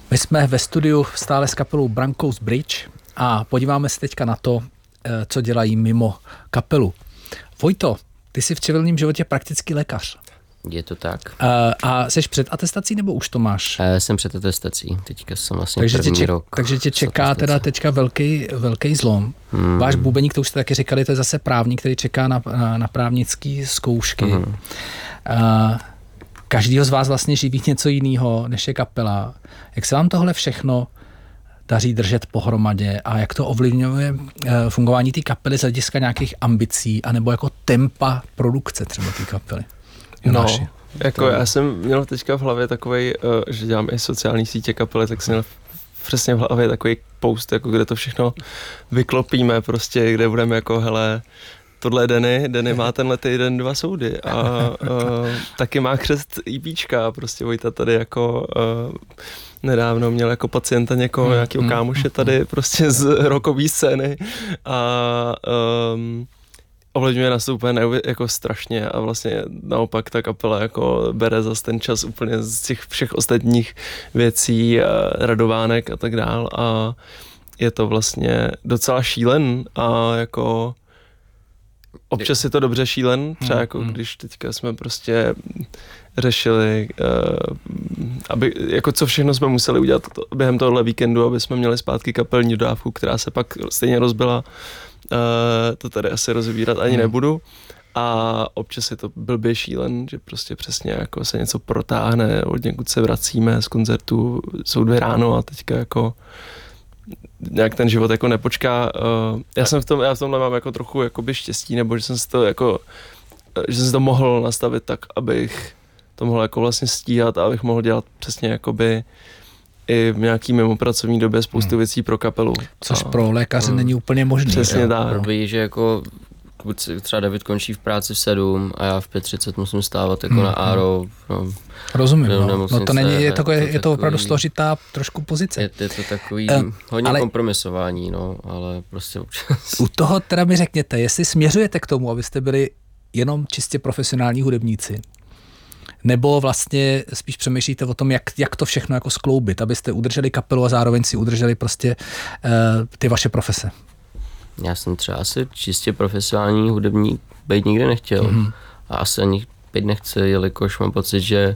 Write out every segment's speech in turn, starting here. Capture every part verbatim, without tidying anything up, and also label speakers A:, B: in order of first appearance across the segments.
A: My jsme ve studiu stále s kapelou Brankos Bridge a podíváme se teďka na to, co dělají mimo kapelu. Vojto, ty jsi v civilním životě praktický lékař.
B: Je to tak.
A: A, a jsi před atestací nebo už to máš?
B: Já jsem před atestací, teďka jsem vlastně
A: takže
B: první
A: tě ček,
B: rok.
A: Takže tě čeká teda teďka velký, velký zlom. Hmm. Váš bubeník, to už jste taky říkali, to je zase právník, který čeká na, na, na právnické zkoušky. Hmm. A, každýho z vás vlastně živí něco jiného, než je kapela. Jak se vám tohle všechno daří držet pohromadě a jak to ovlivňuje fungování té kapely z hlediska nějakých ambicí anebo jako tempa produkce třeba té kapely?
C: Jonáši. No, jako já jsem měl teďka v hlavě takovej, že dělám i sociální sítě kapely, tak jsem měl přesně v hlavě takový post, jako kde to všechno vyklopíme prostě, kde budeme jako hele, tohle je Denny, Denny má tenhle týden dva soudy a uh, taky má křest EPčka, prostě Vojta tady jako uh, nedávno měl jako pacienta někoho, hmm, nějakého hmm, kámoše tady hmm. prostě z rockové scény a um, ovlivňuje nás to úplně jako strašně a vlastně naopak ta kapela jako bere zase ten čas úplně z těch všech ostatních věcí, a radovánek a tak dál a je to vlastně docela šílen a jako občas je to dobře šílen, třeba jako když teďka jsme prostě řešili, uh, aby, jako co všechno jsme museli udělat během tohohle víkendu, aby jsme měli zpátky kapelní dodávku, která se pak stejně rozbila. Uh, to tady asi rozebírat ani hmm. nebudu. A občas je to blbě šílen, že prostě přesně jako se něco protáhne, od někud se vracíme z koncertu, jsou dvě ráno a teďka jako nějak ten život jako nepočká. Uh, já jsem v tom, já v tomhle mám jako trochu jakoby štěstí, nebo že jsem si to jako, že jsem si to mohl nastavit tak, abych to mohl jako vlastně stíhat a abych mohl dělat přesně jakoby i v nějaký mimo pracovní době spoustu hmm. věcí pro kapelu.
A: Což a, pro lékaře um, není úplně možné.
C: Přesně tak.
B: Probí, že jako třeba David končí v práci v sedm a já v pět třicet musím stávat jako hmm. na áro. No,
A: rozumím, no. no to není, je to, je, je to opravdu složitá trošku pozice.
B: Je, je to takový uh, hodně ale, kompromisování, no, ale prostě občas.
A: U toho teda mi řekněte, jestli směřujete k tomu, abyste byli jenom čistě profesionální hudebníci, nebo vlastně spíš přemýšlíte o tom, jak, jak to všechno jako skloubit, abyste udrželi kapelu a zároveň si udrželi prostě uh, ty vaše profese.
B: Já jsem třeba asi čistě profesionální hudebník být nikdy nechtěl. Mm-hmm. A asi ani být nechci, jelikož mám pocit, že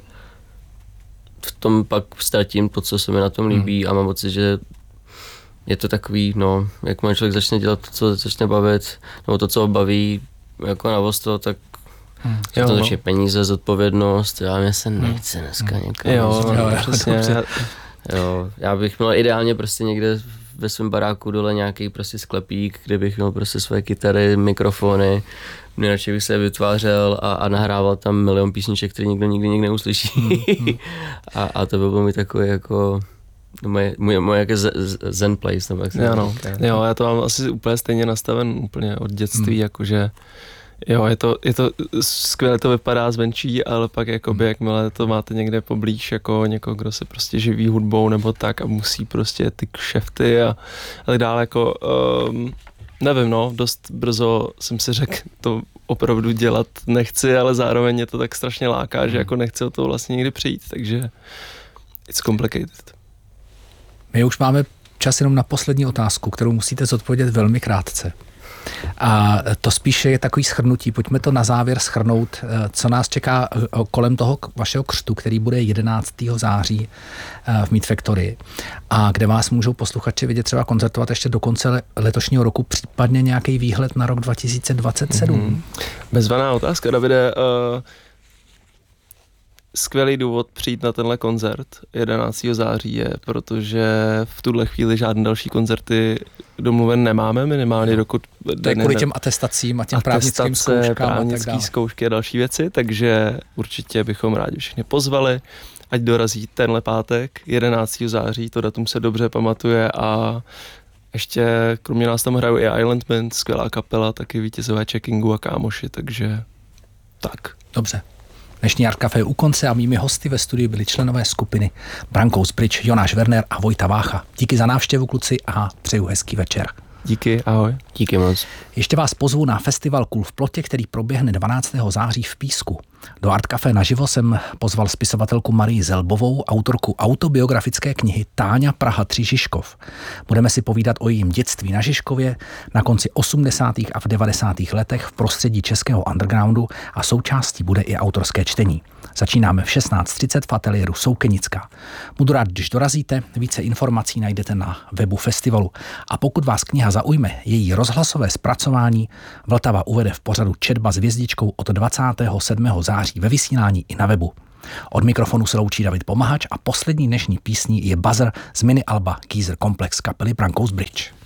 B: v tom pak ztratím to, co se mi na tom líbí mm. a mám pocit, že je to takový, no, jak má člověk začne dělat to, co začne bavit, nebo to, co ho baví, jako navosto, tak Hmm. Jo, to začne no. peníze, zodpovědnost, já mě se nechce dneska hmm. někam.
C: Jo, jo, přesně.
B: Jo, já bych měl ideálně prostě někde ve svém baráku dole nějaký prostě sklepík, kde bych měl prostě své kytary, mikrofony, nejradši bych se vytvářel a, a nahrával tam milion písniček, které nikdo nikdy nikdy neuslyší. Hmm. a, a to by bylo mi takový jako moje, moje, moje jaké zen place. Nebo jak
C: jo, no. jo, já to mám asi úplně stejně nastaven úplně od dětství, hmm. jakože jo, je to, je to skvěle to vypadá zvenčí, ale pak jakoby, jakmile to máte někde poblíž, jako někoho, kdo se prostě živí hudbou nebo tak a musí prostě ty kšefty a, a tak dále, jako um, nevím, no, dost brzo jsem si řekl, to opravdu dělat nechci, ale zároveň mě to tak strašně láká, že jako nechci o to vlastně někdy přijít, takže it's complicated.
A: My už máme čas jenom na poslední otázku, kterou musíte zodpovědět velmi krátce. A to spíše je takový shrnutí. Pojďme to na závěr shrnout, co nás čeká kolem toho vašeho křtu, který bude jedenáctého září v Meat Factory a kde vás můžou posluchači vidět třeba koncertovat ještě do konce letošního roku, případně nějaký výhled na rok dva tisíce dvacet sedm. Mm-hmm.
C: Bezvaná otázka, Davide. Uh... Skvělý důvod přijít na tenhle koncert jedenáctého září je, protože v tuhle chvíli žádné další koncerty domluven nemáme, minimálně dokud...
A: To je kvůli těm atestacím a těm právnickým zkouškám
C: právnický
A: a tak dále.
C: zkoušky a další věci, takže určitě bychom rádi všechny pozvali, ať dorazí tenhle pátek, jedenáctého září, to datum se dobře pamatuje a ještě kromě nás tam hrajou i Island Band, skvělá kapela, taky vítězové checkingu a kámoši, takže tak.
A: Dobře. Dnešní Art Café je u konce a mými hosty ve studiu byli členové skupiny Brankos Bridge, Jonáš Werner a Vojta Vácha. Díky za návštěvu, kluci, a přeju hezký večer.
C: Díky, ahoj.
B: Díky moc.
A: Ještě vás pozvu na festival Kůl v plotě, který proběhne dvanáctého září v Písku. Do Art Café naživo jsem pozval spisovatelku Marii Zelbovou, autorku autobiografické knihy Táňa Praha tři Žižkov. Budeme si povídat o jejím dětství na Žižkově, na konci osmdesátých a v devadesátých letech v prostředí českého undergroundu a součástí bude i autorské čtení. Začínáme v šestnáct třicet v ateliéru Soukenická. Budu rád, když dorazíte, více informací najdete na webu festivalu. A pokud vás kniha zaujme, její rozhlasové zpracování Vltava uvede v pořadu Četba s hvězdičkou od dvacátého sedmého září ve vysílání i na webu. Od mikrofonu se loučí David Pomahač a poslední dnešní písní je Buzzer z mini alba Geezer Complex kapely Brankos Bridge.